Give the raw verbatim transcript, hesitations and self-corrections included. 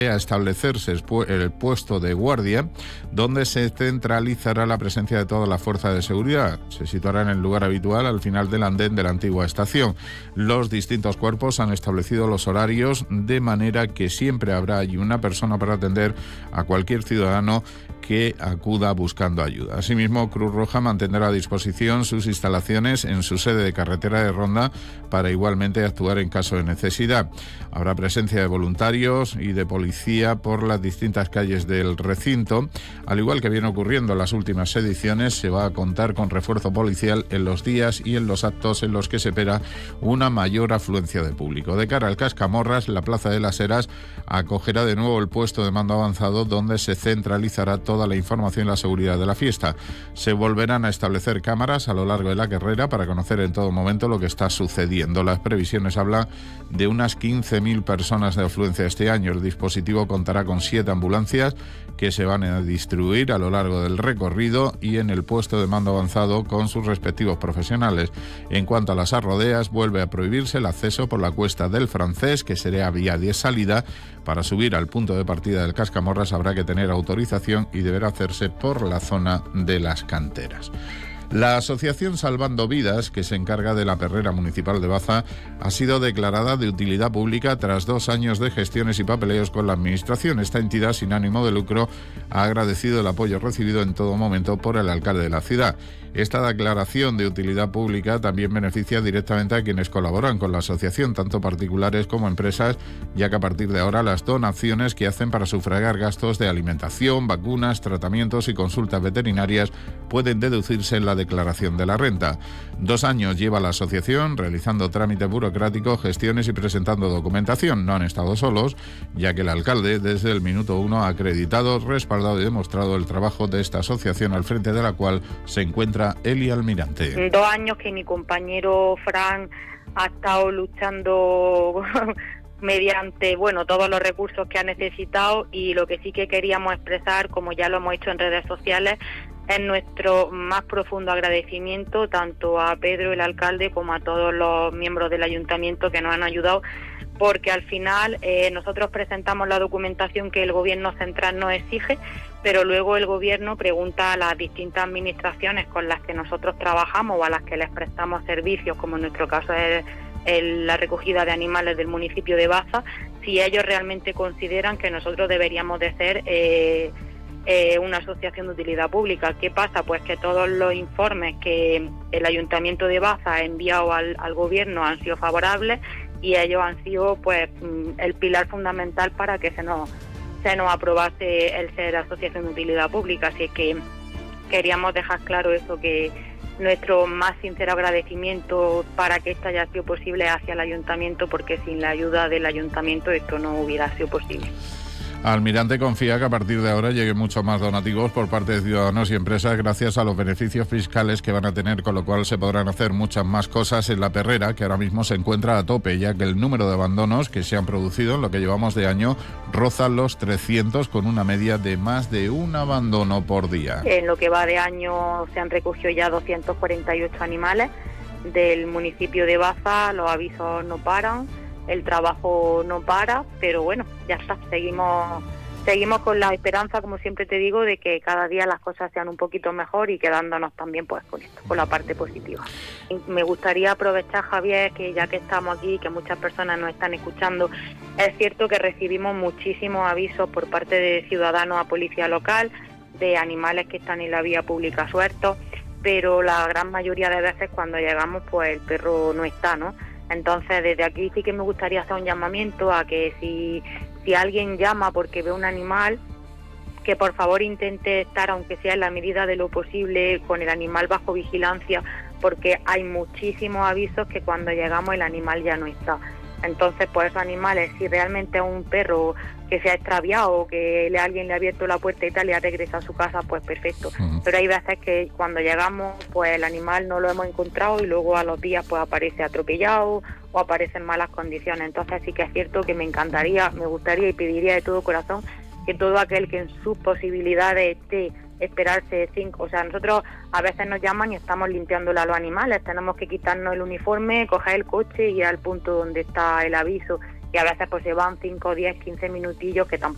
a establecerse el puesto de guardia, donde se centralizará la presencia de todas las fuerzas de seguridad. Se situará en el lugar habitual al final del andén de la antigua estación. Los distintos cuerpos han establecido los horarios de manera que siempre habrá allí una persona para atender a cualquier ciudadano que acuda buscando ayuda. Asimismo, Cruz Roja mantendrá a disposición sus instalaciones en su sede de carretera de Ronda para igualmente actuar en caso de necesidad. Habrá presencia de voluntarios y de policía por las distintas calles del recinto. Al igual que viene ocurriendo en las últimas ediciones, se va a contar con refuerzo policial en los días y en los actos en los que se espera una mayor afluencia de público. De cara al Cascamorras, la Plaza de las Heras acogerá de nuevo el puesto de mando avanzado, donde se centralizará toda la información y la seguridad de la fiesta. Se volverán a establecer cámaras a lo largo de la carrera para conocer en todo momento lo que está sucediendo. Las previsiones hablan de unas quince mil personas de afluencia este año. El dispositivo contará con siete ambulancias que se van a distribuir a lo largo del recorrido y en el puesto de mando avanzado con sus respectivos profesionales. En cuanto a las arrodeas, vuelve a prohibirse el acceso por la Cuesta del Francés, que será vía de salida. Para subir al punto de partida del Cascamorras habrá que tener autorización y deberá hacerse por la zona de las canteras. La asociación Salvando Vidas, que se encarga de la perrera municipal de Baza, ha sido declarada de utilidad pública tras dos años de gestiones y papeleos con la administración. Esta entidad sin ánimo de lucro ha agradecido el apoyo recibido en todo momento por el alcalde de la ciudad. Esta declaración de utilidad pública también beneficia directamente a quienes colaboran con la asociación, tanto particulares como empresas, ya que a partir de ahora las donaciones que hacen para sufragar gastos de alimentación, vacunas, tratamientos y consultas veterinarias pueden deducirse en la declaración de la renta. Dos años lleva la asociación realizando trámites burocráticos, gestiones y presentando documentación. No han estado solos, ya que el alcalde desde el minuto uno ha acreditado, respaldado y demostrado el trabajo de esta asociación, al frente de la cual se encuentra Eli Almirante. Dos años que mi compañero Fran ha estado luchando mediante, bueno, todos los recursos que ha necesitado, y lo que sí que queríamos expresar, como ya lo hemos hecho en redes sociales, es nuestro más profundo agradecimiento tanto a Pedro, el alcalde, como a todos los miembros del ayuntamiento que nos han ayudado, porque al final eh, nosotros presentamos la documentación que el gobierno central nos exige, pero luego el gobierno pregunta a las distintas administraciones con las que nosotros trabajamos o a las que les prestamos servicios, como en nuestro caso es el, la recogida de animales del municipio de Baza, si ellos realmente consideran que nosotros deberíamos de ser eh, eh, una asociación de utilidad pública. ¿Qué pasa? Pues que todos los informes que el ayuntamiento de Baza ha enviado al, al gobierno han sido favorables, y ellos han sido pues el pilar fundamental para que se nos se nos aprobase el ser asociación de utilidad pública. Así que queríamos dejar claro eso, que nuestro más sincero agradecimiento para que esto haya sido posible hacia el ayuntamiento, porque sin la ayuda del ayuntamiento esto no hubiera sido posible. Almirante confía que a partir de ahora lleguen muchos más donativos por parte de ciudadanos y empresas gracias a los beneficios fiscales que van a tener, con lo cual se podrán hacer muchas más cosas en la perrera, que ahora mismo se encuentra a tope, ya que el número de abandonos que se han producido en lo que llevamos de año roza los trescientos, con una media de más de un abandono por día. En lo que va de año se han recogido ya doscientos cuarenta y ocho animales del municipio de Baza. Los avisos no paran, el trabajo no para, pero bueno, ya está, seguimos seguimos con la esperanza, como siempre te digo, de que cada día las cosas sean un poquito mejor y quedándonos también pues con esto, con la parte positiva. Me gustaría aprovechar, Javier, que ya que estamos aquí, que muchas personas nos están escuchando, es cierto que recibimos muchísimos avisos por parte de ciudadanos a policía local de animales que están en la vía pública sueltos, pero la gran mayoría de veces cuando llegamos pues el perro no está, ¿no? Entonces, desde aquí sí que me gustaría hacer un llamamiento a que si, si alguien llama porque ve un animal, que por favor intente estar, aunque sea en la medida de lo posible, con el animal bajo vigilancia, porque hay muchísimos avisos que cuando llegamos el animal ya no está. Entonces, pues esos animales, si realmente es un perro que se ha extraviado o que le, alguien le ha abierto la puerta y tal y ha regresado a su casa, pues perfecto. Uh-huh. Pero hay veces que cuando llegamos, pues el animal no lo hemos encontrado y luego a los días pues aparece atropellado o aparece en malas condiciones. Entonces sí que es cierto que me encantaría, me gustaría y pediría de todo corazón que todo aquel que en sus posibilidades esté esperarse cinco, o sea, nosotros a veces nos llaman y estamos limpiándole a los animales, tenemos que quitarnos el uniforme, coger el coche y ir al punto donde está el aviso, y a veces pues se van cinco, diez, quince minutillos que tampoco